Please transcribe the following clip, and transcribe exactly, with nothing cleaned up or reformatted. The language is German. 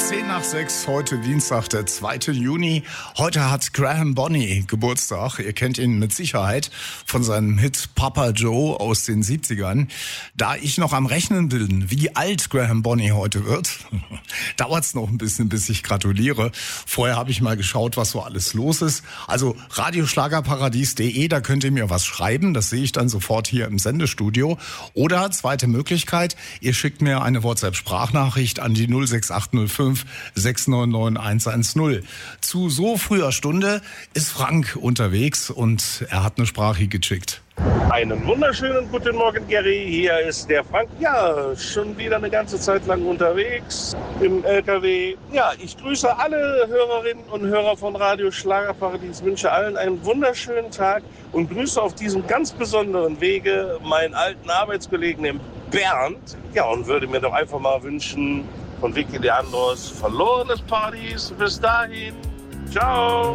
zehn nach sechs, heute Dienstag, der zweite Juni. Heute hat Graham Bonny Geburtstag. Ihr kennt ihn mit Sicherheit von seinem Hit Papa Joe aus den siebzigern. Da ich noch am Rechnen bin, wie alt Graham Bonny heute wird, dauert's noch ein bisschen, bis ich gratuliere. Vorher habe ich mal geschaut, was so alles los ist. Also radioschlagerparadies punkt de, da könnt ihr mir was schreiben. Das sehe ich dann sofort hier im Sendestudio. Oder zweite Möglichkeit, ihr schickt mir eine WhatsApp-Sprachnachricht an die null sechs acht null fünf sechs neun neun eins eins null. Zu so früher Stunde ist Frank unterwegs und er hat eine Sprache geschickt. Einen wunderschönen guten Morgen, Gary. Hier ist der Frank. Ja, schon wieder eine ganze Zeit lang unterwegs im L K W. Ja, ich grüße alle Hörerinnen und Hörer von Radio Schlagerparadies. Wünsche allen einen wunderschönen Tag und grüße auf diesem ganz besonderen Wege meinen alten Arbeitskollegen, den Bernd. Ja, und würde mir doch einfach mal wünschen von Vicky Leandros, verlorenes Paradies. Bis dahin. Ciao.